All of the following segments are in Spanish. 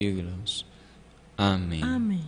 siglos. Amén. Amén.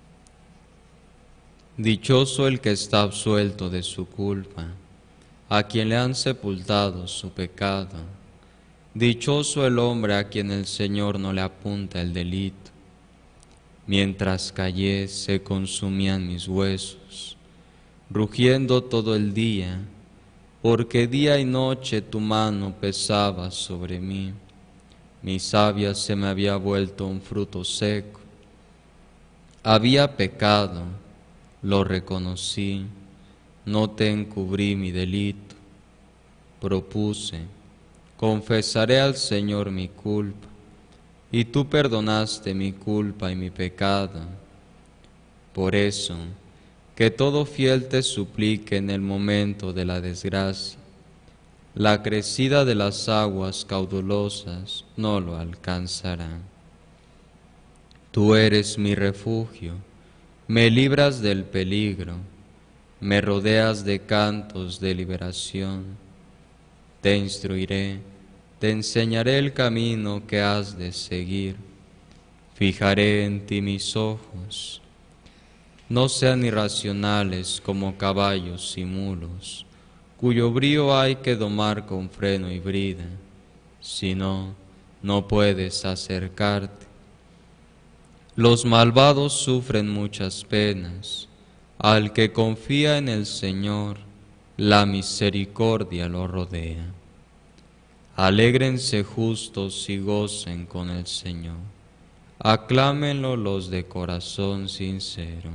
Dichoso el que está absuelto de su culpa, a quien le han sepultado su pecado. Dichoso el hombre a quien el Señor no le apunta el delito. Mientras callé se consumían mis huesos, rugiendo todo el día, porque día y noche tu mano pesaba sobre mí. Mi savia se me había vuelto un fruto seco. Había pecado, lo reconocí, no te encubrí mi delito. Propuse, confesaré al Señor mi culpa, y tú perdonaste mi culpa y mi pecado. Por eso, que todo fiel te suplique en el momento de la desgracia. La crecida de las aguas caudalosas no lo alcanzará. Tú eres mi refugio, me libras del peligro, me rodeas de cantos de liberación. Te instruiré, te enseñaré el camino que has de seguir. Fijaré en ti mis ojos. No sean irracionales como caballos y mulos, cuyo brío hay que domar con freno y brida, si no, no puedes acercarte. Los malvados sufren muchas penas, al que confía en el Señor, la misericordia lo rodea. Alégrense justos y gocen con el Señor, aclámenlo los de corazón sincero.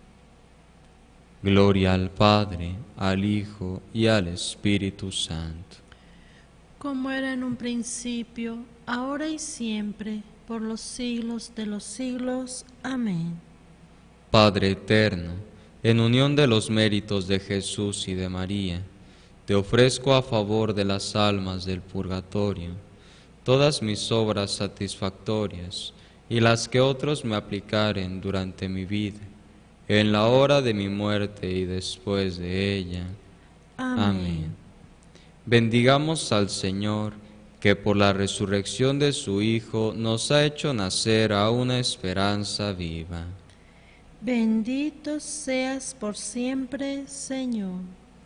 Gloria al Padre, al Hijo y al Espíritu Santo. Como era en un principio, ahora y siempre, por los siglos de los siglos. Amén. Padre eterno, en unión de los méritos de Jesús y de María, te ofrezco a favor de las almas del purgatorio todas mis obras satisfactorias y las que otros me aplicaren durante mi vida, en la hora de mi muerte y después de ella. Amén. Bendigamos al Señor, que por la resurrección de su Hijo nos ha hecho nacer a una esperanza viva. Bendito seas por siempre, Señor.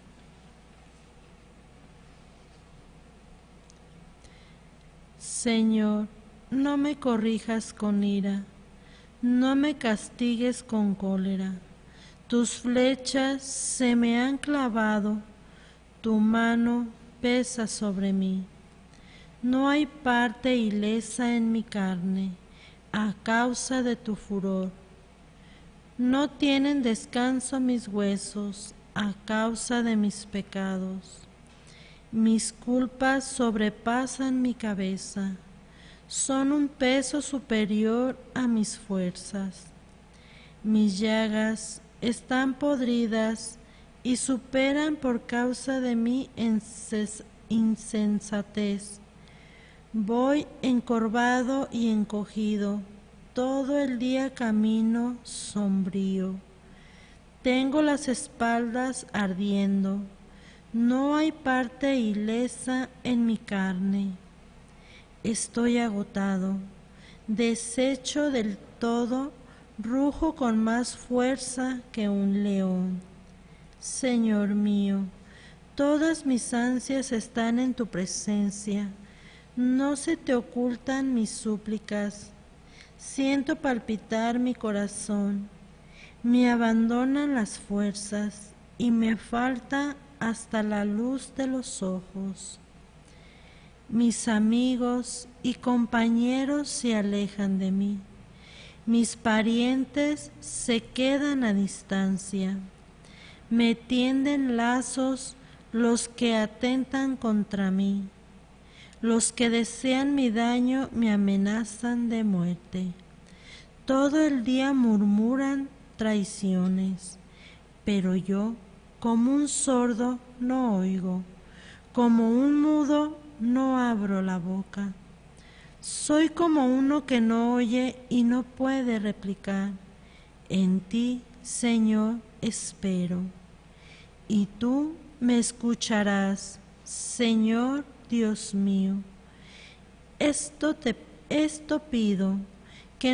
Señor, no me corrijas con ira, no me castigues con cólera. Tus flechas se me han clavado, tu mano pesa sobre mí. No hay parte ilesa en mi carne, a causa de tu furor. No tienen descanso mis huesos, a causa de mis pecados. Mis culpas sobrepasan mi cabeza, son un peso superior a mis fuerzas. Mis llagas están podridas y superan por causa de mi insensatez. Voy encorvado y encogido, todo el día camino sombrío. Tengo las espaldas ardiendo, no hay parte ilesa en mi carne. Estoy agotado, deshecho del todo, rujo con más fuerza que un león. Señor mío, todas mis ansias están en tu presencia, no se te ocultan mis súplicas. Siento palpitar mi corazón, me abandonan las fuerzas y me falta hasta la luz de los ojos. Mis amigos y compañeros se alejan de mí, mis parientes se quedan a distancia, me tienden lazos los que atentan contra mí, los que desean mi daño me amenazan de muerte. Todo el día murmuran traiciones, pero yo, como un sordo, no oigo, como un mudo, no abro la boca. Soy como uno que no oye y no puede replicar. En ti, Señor, espero. Y tú me escucharás, Señor Dios mío. Esto pido,